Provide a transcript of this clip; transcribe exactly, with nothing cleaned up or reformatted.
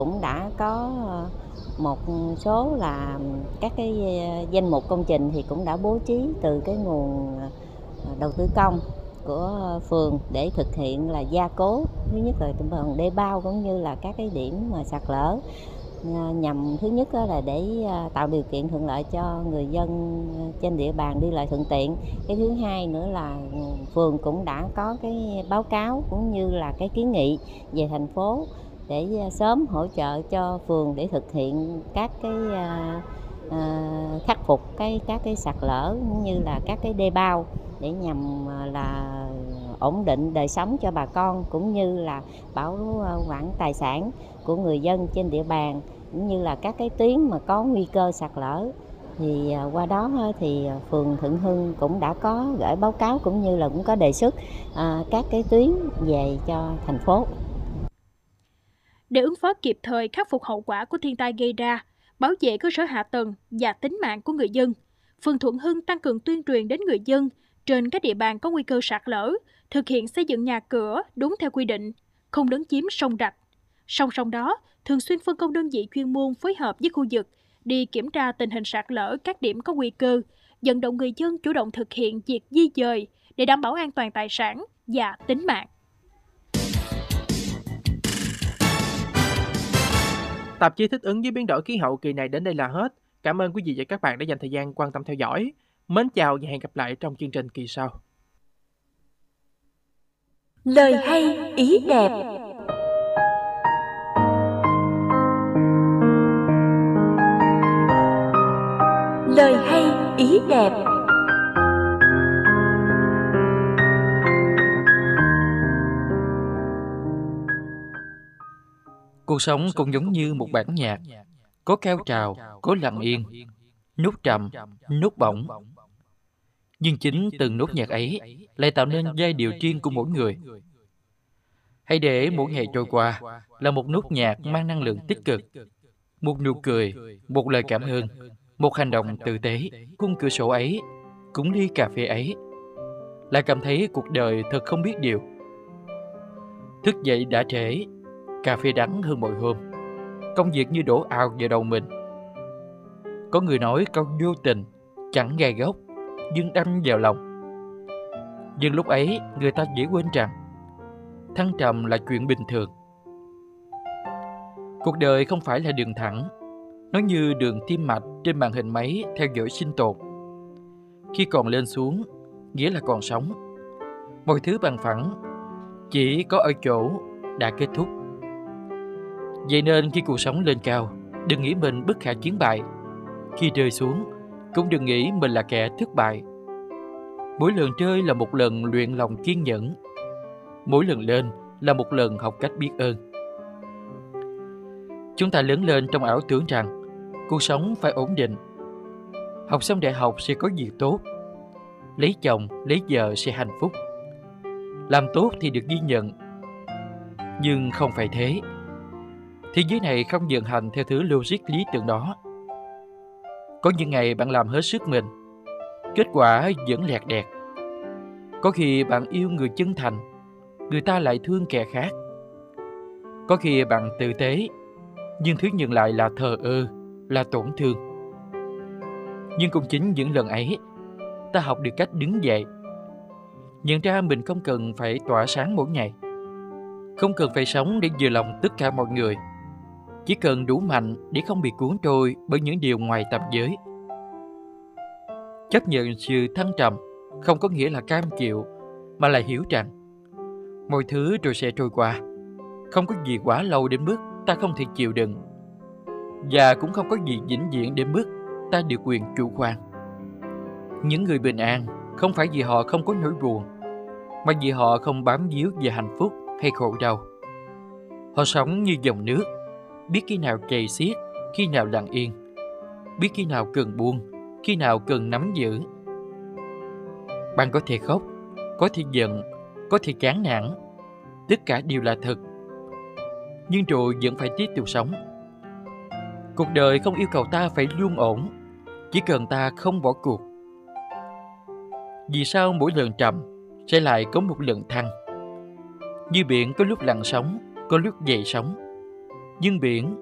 Cũng đã có, một số là các cái danh mục công trình thì cũng đã bố trí từ cái nguồn, ờ, đầu tư công của phường để thực hiện là gia cố. Thứ nhất là phần đê bao cũng như là các cái điểm mà sạt lở, ờ, nhằm thứ nhất á là để, a, tạo điều kiện thuận lợi cho người dân trên địa bàn đi lại thuận tiện. Cái thứ hai nữa là, phường cũng đã có cái báo cáo cũng như là cái kiến nghị về thành phố để sớm hỗ trợ cho phường để thực hiện các cái, a, à, khắc phục cái các cái sạt lở cũng như là các cái đê bao để nhằm, à, là ổn định đời sống cho bà con, cũng như là bảo quản tài sản của người dân trên địa bàn, cũng như là các cái tuyến mà có nguy cơ sạt lở. Thì, à, qua đó á thì phường Thuận Hưng cũng đã có gửi báo cáo cũng như là cũng có đề xuất, à, các cái tuyến về cho thành phố. Để ứng phó kịp thời khắc phục hậu quả của thiên tai gây ra, bảo vệ cơ sở hạ tầng và tính mạng của người dân, phường Thuận Hưng tăng cường tuyên truyền đến người dân trên các địa bàn có nguy cơ sạt lở, thực hiện xây dựng nhà cửa đúng theo quy định, không lấn chiếm sông rạch. Song song đó, thường xuyên phân công đơn vị chuyên môn phối hợp với khu vực đi kiểm tra tình hình sạt lở các điểm có nguy cơ, vận động người dân chủ động thực hiện việc di dời để đảm bảo an toàn tài sản và tính mạng. Tạp chí thích ứng với biến đổi khí hậu kỳ này đến đây là hết. Cảm ơn quý vị và các bạn đã dành thời gian quan tâm theo dõi. Mến chào và hẹn gặp lại trong chương trình kỳ sau. Lời hay, ý đẹp. Lời hay, ý đẹp. Cuộc sống cũng giống như một bản nhạc, có cao trào, có lặng yên, nốt trầm, nốt bổng. Nhưng chính từng nốt nhạc ấy lại tạo nên giai điệu riêng của mỗi người. Hãy để mỗi ngày trôi qua là một nốt nhạc mang năng lượng tích cực, một nụ cười, một lời cảm ơn, một hành động tử tế. Khung cửa sổ ấy, cũng ly cà phê ấy, lại cảm thấy cuộc đời thật không biết điều. Thức dậy đã trễ, cà phê đắng hơn mọi hôm, công việc như đổ ào vào đầu mình. Có người nói câu vô tình chẳng gai góc, nhưng đâm vào lòng. Nhưng lúc ấy người ta dễ quên rằng thăng trầm là chuyện bình thường. Cuộc đời không phải là đường thẳng, nó như đường tim mạch trên màn hình máy theo dõi sinh tồn. Khi còn lên xuống, nghĩa là còn sống. Mọi thứ bằng phẳng, chỉ có ở chỗ đã kết thúc. Vậy nên khi cuộc sống lên cao, đừng nghĩ mình bất khả chiến bại. Khi rơi xuống, cũng đừng nghĩ mình là kẻ thất bại. Mỗi lần rơi là một lần luyện lòng kiên nhẫn. Mỗi lần lên là một lần học cách biết ơn. Chúng ta lớn lên trong ảo tưởng rằng cuộc sống phải ổn định. Học xong đại học sẽ có việc tốt. Lấy chồng, lấy vợ sẽ hạnh phúc. Làm tốt thì được ghi nhận. Nhưng không phải thế. Thế giới này không vận hành theo thứ logic lý tưởng đó. Có những ngày bạn làm hết sức mình, kết quả vẫn lẹt đẹt. Có khi bạn yêu người chân thành, người ta lại thương kẻ khác. Có khi bạn tử tế, nhưng thứ nhận lại là thờ ơ, là tổn thương. Nhưng cũng chính những lần ấy, ta học được cách đứng dậy, nhận ra mình không cần phải tỏa sáng mỗi ngày, không cần phải sống để vừa lòng tất cả mọi người, chỉ cần đủ mạnh để không bị cuốn trôi bởi những điều ngoài tầm giới. Chấp nhận sự thăng trầm không có nghĩa là cam chịu, mà là hiểu rằng mọi thứ rồi sẽ trôi qua. Không có gì quá lâu đến mức ta không thể chịu đựng, và cũng không có gì vĩnh viễn đến mức ta được quyền chủ quan. Những người bình an không phải vì họ không có nỗi buồn, mà vì họ không bám víu về hạnh phúc hay khổ đau. Họ sống như dòng nước, biết khi nào chảy xiết, khi nào lặng yên, biết khi nào cần buông, khi nào cần nắm giữ. Bạn có thể khóc, có thể giận, có thể chán nản, tất cả đều là thật. Nhưng rồi vẫn phải tiếp tục sống. Cuộc đời không yêu cầu ta phải luôn ổn, chỉ cần ta không bỏ cuộc. Vì sao mỗi lần trầm sẽ lại có một lần thăng? Như biển có lúc lặng sóng, có lúc dậy sóng. Nhưng biển